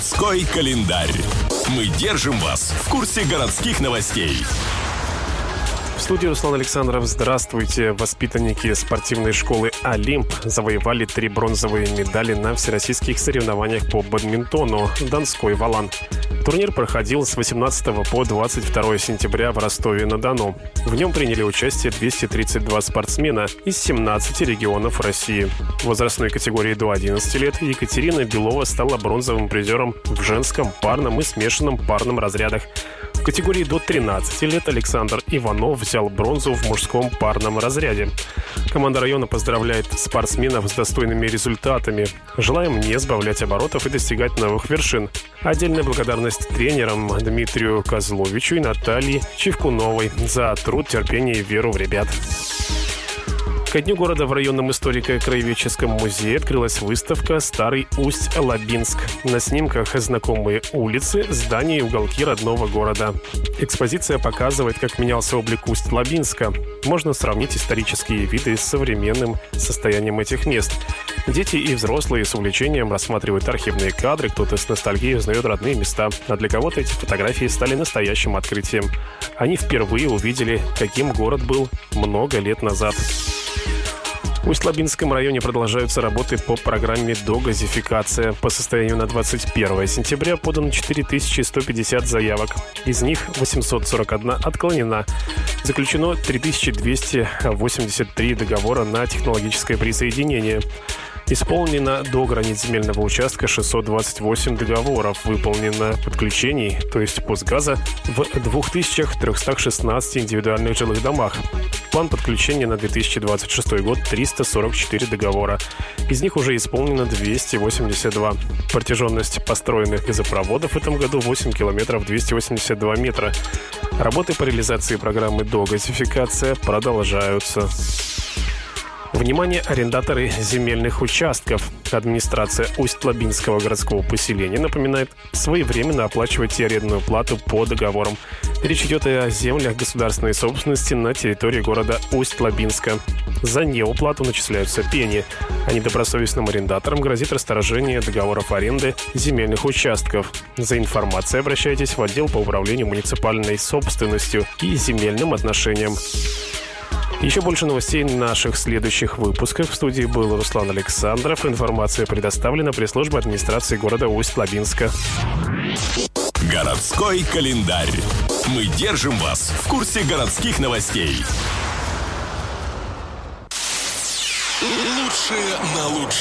Городской календарь. Мы держим вас в курсе городских новостей. В студии Руслан Александров. Здравствуйте. Воспитанники спортивной школы «Олимп» завоевали 3 бронзовые медали на всероссийских соревнованиях по бадминтону «Донской Волан». Турнир проходил с 18 по 22 сентября в Ростове-на-Дону. В нем приняли участие 232 спортсмена из 17 регионов России. В возрастной категории до 11 лет Екатерина Белова стала бронзовым призером в женском, парном и смешанном парном разрядах. В категории до 13 лет Александр Иванов взял бронзу в мужском парном разряде. Команда района поздравляет спортсменов с достойными результатами. Желаем не сбавлять оборотов и достигать новых вершин. Отдельная благодарность тренерам Дмитрию Козловичу и Наталье Чевкуновой за труд, терпение и веру в ребят. Ко дню города в районном историко-краеведческом музее открылась выставка «Старый Усть-Лабинск». На снимках знакомые улицы, здания и уголки родного города. Экспозиция показывает, как менялся облик Усть-Лабинска. Можно сравнить исторические виды с современным состоянием этих мест. Дети и взрослые с увлечением рассматривают архивные кадры, кто-то с ностальгией узнает родные места. А для кого-то эти фотографии стали настоящим открытием. Они впервые увидели, каким город был много лет назад. В Усть-Лабинском районе продолжаются работы по программе «Догазификация». По состоянию на 21 сентября подано 4150 заявок. Из них 841 отклонена. Заключено 3283 договора на технологическое присоединение. Исполнено до границ земельного участка 628 договоров. Выполнено подключений, то есть пусгаза, в 2316 индивидуальных жилых домах. План подключения на 2026 год – 344 договора. Из них уже исполнено 282. Протяженность построенных газопроводов в этом году 8 километров 282 метра. Работы по реализации программы «Догазификация» продолжаются. Внимание, арендаторы земельных участков. Администрация Усть-Лабинского городского поселения напоминает своевременно оплачивать арендную плату по договорам. Речь идет о землях государственной собственности на территории города Усть-Лабинска. За неуплату начисляются пени, а недобросовестным арендаторам грозит расторжение договоров аренды земельных участков. За информацией обращайтесь в отдел по управлению муниципальной собственностью и земельным отношениям. Еще больше новостей в наших следующих выпусках. В студии был Руслан Александров. Информация предоставлена пресс-службой администрации города Усть-Лабинска. Городской календарь. Мы держим вас в курсе городских новостей. Лучшее на лучшее.